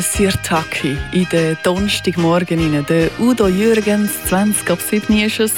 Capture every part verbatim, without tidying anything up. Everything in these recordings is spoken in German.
Sirtaki in den Donnerstagmorgen rein. Der Udo Jürgens, zwanzig ab sieben ist es.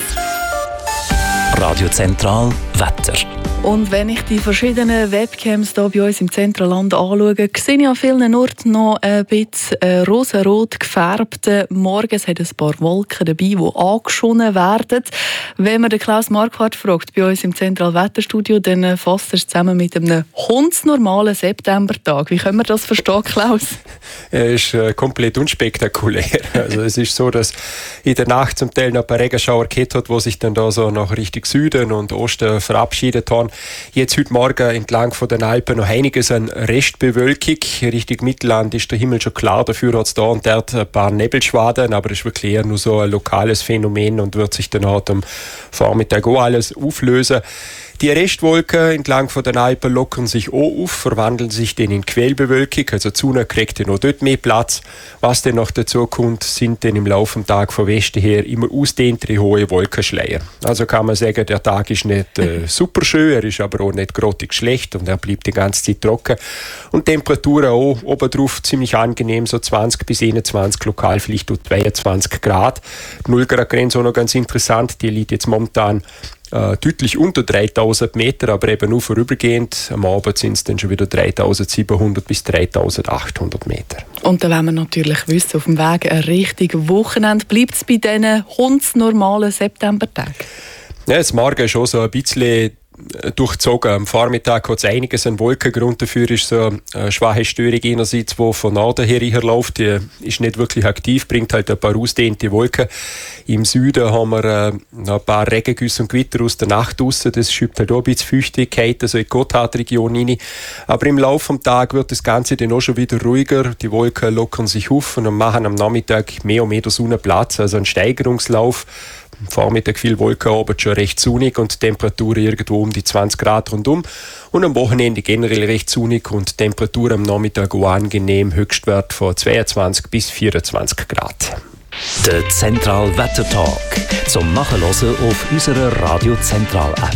Radio Zentral Wetter. Und wenn ich die verschiedenen Webcams hier bei uns im Zentralland anschaue, sehe ich an vielen Orten noch ein bisschen äh, rosarot gefärbten Morgen. Es hat ein paar Wolken dabei, die angeschonnen werden. Wenn man den Klaus Marquardt fragt, bei uns im Zentralwetterstudio, dann fasst er es zusammen mit einem hundsnormalen Septembertag. Wie können wir das verstehen, Klaus? Er ist äh, komplett unspektakulär. Also es ist so, dass in der Nacht zum Teil noch ein paar Regenschauer gehabt hat, wo sich dann da so nach Richtung Süden und Osten verabschiedet haben. Jetzt heute Morgen entlang von den Alpen noch einiges an Restbewölkung. Richtung Mittelland ist der Himmel schon klar, dafür hat es da und dort ein paar Nebelschwaden, aber das ist wirklich eher nur so ein lokales Phänomen und wird sich dann heute am Vormittag auch alles auflösen. Die Restwolken entlang von den Alpen lockern sich auch auf, verwandeln sich dann in Quellbewölkung, also die Sonne kriegt dann noch dort mehr Platz. Was dann noch dazu kommt, sind dann im Laufe des Tages von Westen her immer ausdehntere hohe Wolkenschleier. Also kann man sagen, der Tag ist nicht äh, super schön, er ist aber auch nicht grottig schlecht und er bleibt die ganze Zeit trocken. Und die Temperaturen auch obendrauf ziemlich angenehm, so zwanzig bis einundzwanzig, lokal vielleicht zweiundzwanzig Grad. Die null Grad Grenze auch noch ganz interessant, die liegt jetzt momentan Äh, deutlich unter dreitausend Meter, aber eben nur vorübergehend. Am Abend sind es dann schon wieder dreitausendsiebenhundert bis dreitausendachthundert Meter. Und dann wollen wir natürlich wissen, auf dem Weg ein richtiges Wochenende. Bleibt es bei diesen hundsnormalen Septembertagen? Ja, das Morgen ist schon so ein bisschen durchzogen. Am Vormittag hat es einiges an Wolken. Grund dafür ist so eine schwache Störung einerseits, die von Norden her läuft. Die ist nicht wirklich aktiv, bringt halt ein paar ausdehnte Wolken. Im Süden haben wir äh, noch ein paar Regengüsse und Gewitter aus der Nacht raus. Das schiebt halt auch ein bisschen Feuchtigkeit also in die Gotthardregion rein. Aber im Laufe des Tages wird das Ganze dann auch schon wieder ruhiger. Die Wolken lockern sich auf und machen am Nachmittag mehr und mehr der Sonne Platz. Also ein Steigerungslauf. Am Vormittag viel Wolken, aber schon recht sonnig und die Temperatur irgendwo um die zwanzig Grad rundum. Und am Wochenende generell recht sonnig und die Temperatur am Nachmittag auch angenehm, Höchstwert von zweiundzwanzig bis vierundzwanzig Grad. Der Zentral Wettertag zum Nachhören auf unserer Radio Zentral App.